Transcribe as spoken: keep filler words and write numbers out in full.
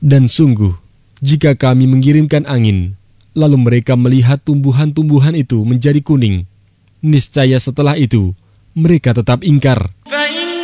Dan sungguh, jika kami mengirimkan angin, lalu mereka melihat tumbuhan-tumbuhan itu menjadi kuning, niscaya setelah itu mereka tetap ingkar.